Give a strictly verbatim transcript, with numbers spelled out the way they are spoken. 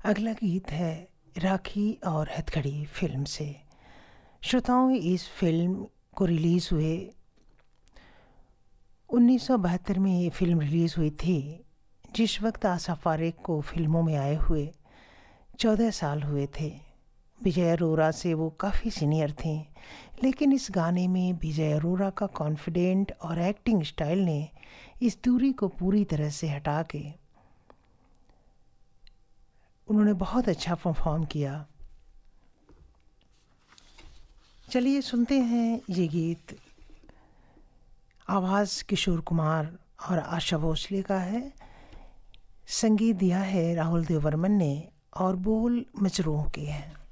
अगला गीत है राखी और हथकड़ी फिल्म से। श्रोताओं, इस फिल्म को रिलीज़ हुए उन्नीस सौ बहत्तर में ये फिल्म रिलीज़ हुई थी, जिस वक्त आशा फारिक को फिल्मों में आए हुए चौदह साल हुए थे। विजय अरोरा से वो काफ़ी सीनियर थे, लेकिन इस गाने में विजय अरोरा का कॉन्फिडेंट और एक्टिंग स्टाइल ने इस दूरी को पूरी तरह से हटा के उन्होंने बहुत अच्छा परफॉर्म किया। चलिए सुनते हैं ये गीत। आवाज़ किशोर कुमार और आशा भोसले का है, संगीत दिया है राहुल देव बर्मन ने और बोल मजरूह के हैं।